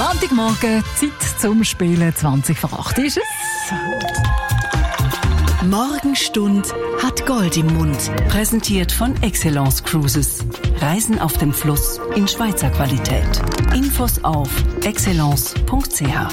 Montagmorgen, Zeit zum Spielen. 20:08 ist es. Morgenstund hat Gold im Mund. Präsentiert von Excellence Cruises. Reisen auf dem Fluss in Schweizer Qualität. Infos auf excellence.ch.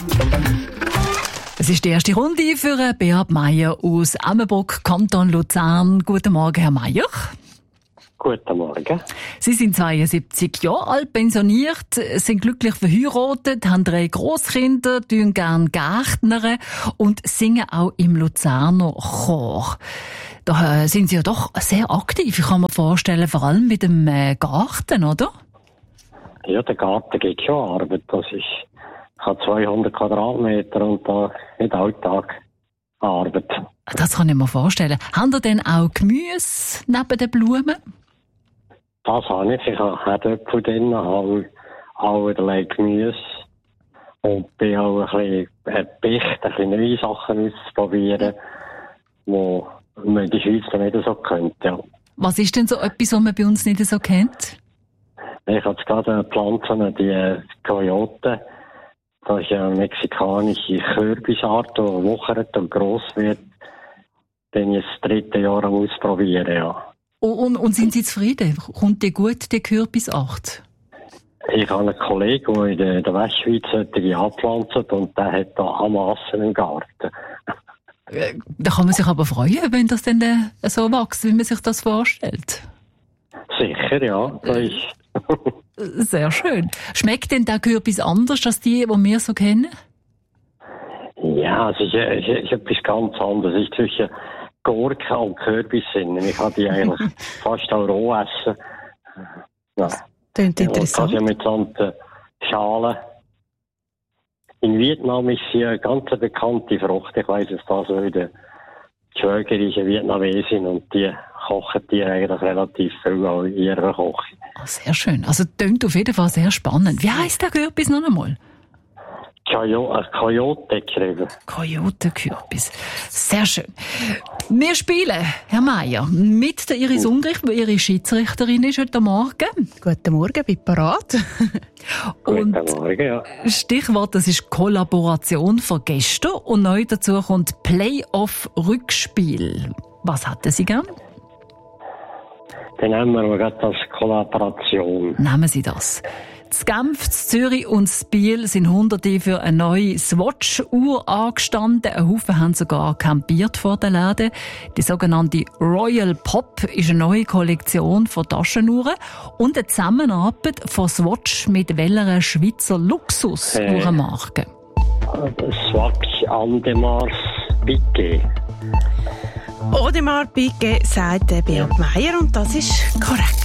Es ist die erste Runde für Beat Meier aus Emmenbruck, Kanton Luzern. Guten Morgen, Herr Meier. Guten Morgen. Sie sind 72 Jahre alt, pensioniert, sind glücklich verheiratet, haben 3 Grosskinder, tun gern Gärtnern und singen auch im Luzerner Chor. Da sind Sie ja doch sehr aktiv, ich kann mir vorstellen, vor allem mit dem Garten, oder? Ja, der Garten geht schon Arbeit. Ich habe 200 Quadratmeter und da nicht Alltag Arbeit. Das kann ich mir vorstellen. Haben Sie denn auch Gemüse neben den Blumen? Das habe ich. Ich habe Äpfel drin, habe allerlei Gemüse und bin auch ein bisschen erpicht, ein bisschen neue Sachen auszuprobieren, die man in der Schweiz noch nicht so kennt. Ja. Was ist denn so etwas, was man bei uns nicht so kennt? Ich habe jetzt gerade Pflanzen, die Kojote. Das ist eine mexikanische Kürbisart, die wuchert und gross wird. Den ich das 3. Jahr am Ausprobieren, ja. Und sind Sie zufrieden? Kommt die gut, die Kürbisart? Ich habe einen Kollegen, der in der Westschweiz die anpflanzt und der hat da Amassen im Garten. Da kann man sich aber freuen, wenn das dann so wächst, wie man sich das vorstellt. Sicher, ja. Das ist sehr schön. Schmeckt denn der Kürbis anders als die wir so kennen? Ja, es ist etwas ganz anderes. Es ist zwischen Gurke und Kürbis. Ich kann die eigentlich fast auch roh essen. Ja. Klingt interessant. Ja, mit solchen Schalen. In Vietnam ist sie eine ganz bekannte Frucht. Ich weiss es da so, die Schwägerin ist eine Vietnamesin und die kochen die eigentlich relativ viel auch in ihrer Küche. Sehr schön. Also klingt auf jeden Fall sehr spannend. Wie heisst der Kürbis noch einmal? Kojote geschrieben. Kojotenkürbis. Sehr schön. Wir spielen, Herr Meier, mit der Iris Ungrich, die Ihre Schiedsrichterin ist heute Morgen. Guten Morgen, bin parat. Und Guten Morgen, ja. Stichwort, das ist Kollaboration von gestern und neu dazu kommt Playoff-Rückspiel. Was hätten Sie gern? Dann nehmen wir gerade das Kollaboration. Nehmen Sie das. In Genf, in Zürich und in Biel sind Hunderte für eine neue Swatch-Uhr angestanden. Ein Haufen haben sogar campiert vor den Läden. Die sogenannte Royal Pop ist eine neue Kollektion von Taschenuhren und eine Zusammenarbeit von Swatch mit welcher Schweizer Luxus-Uhrenmarke? Swatch Andemars Piquet. Audemars Piguet sagt der Beat Meier und das ist korrekt.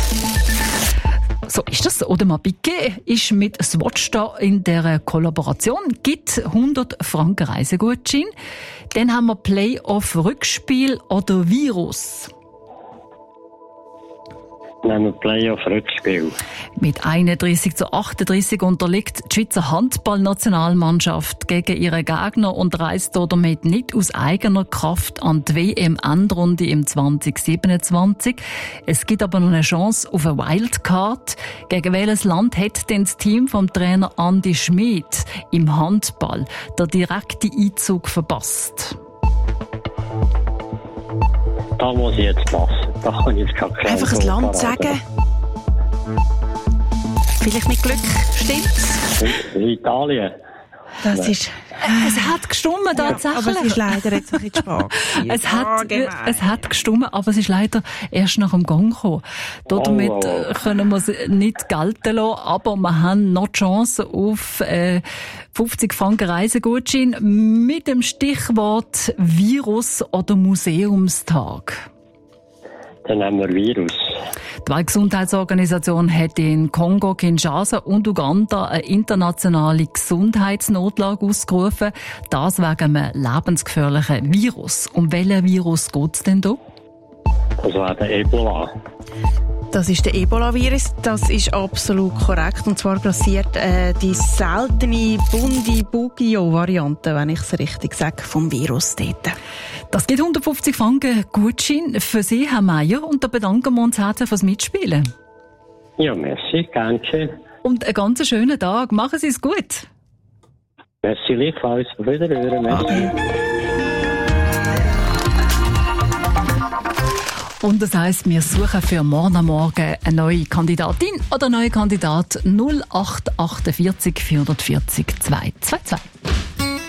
So ist das. Audemars Piguet ist mit Swatch da in der Kollaboration. Gibt 100 Franken Reisegutschein. Dann haben wir Playoff-Rückspiel oder Virus. Nehmen wir Playoff-Rückspiel. Mit 31:38 unterliegt die Schweizer Handballnationalmannschaft gegen ihre Gegner und reist damit nicht aus eigener Kraft an die WM-Endrunde im 2027. Es gibt aber noch eine Chance auf eine Wildcard. Gegen welches Land hat denn das Team vom Trainer Andi Schmid im Handball den direkten Einzug verpasst? Da muss ich jetzt passen. Da kann ich jetzt keine Einfach ein Land sagen. Vielleicht mit Glück, stimmt's? Italien. Das ist... Es hat gestummt, tatsächlich. Aber es ist leider jetzt ein bisschen spät. Es hat gestummt, aber es ist leider erst nach dem Gang gekommen. Damit können wir es nicht gelten lassen, aber wir haben noch die Chance auf 50 Franken Reisegutschein mit dem Stichwort Virus oder Museumstag. Dann haben wir Virus. Die Weltgesundheitsorganisation hat in Kongo, Kinshasa und Uganda eine internationale Gesundheitsnotlage ausgerufen. Das wegen einem lebensgefährlichen Virus. Um welchen Virus geht es denn da? Das war der Ebola. Das ist der Ebola-Virus, das ist absolut korrekt. Und zwar grassiert die seltene Bundibugyo-Variante, wenn ich es richtig sage, vom Virus dort. Das gibt 150 Franken Gutschein für Sie, Herr Meier, und da bedanken wir uns herzlich fürs Mitspielen. Ja, merci, gern geschehen. und einen ganz schönen Tag. Machen Sie es gut. Merci, gleichfalls. Auf Wiederhören. Merci. Und das heisst, wir suchen für morgen am Morgen eine neue Kandidatin oder einen neuen Kandidat 0848 440 222.